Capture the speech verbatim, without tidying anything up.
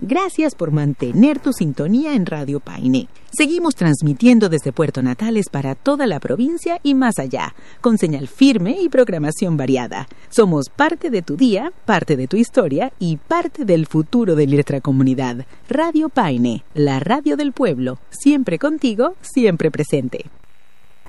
Gracias por mantener tu sintonía en Radio Paine. Seguimos transmitiendo desde Puerto Natales para toda la provincia y más allá, con señal firme y programación variada. Somos parte de tu día, parte de tu historia y parte del futuro de nuestra comunidad. Radio Paine, la radio del pueblo, siempre contigo, siempre presente.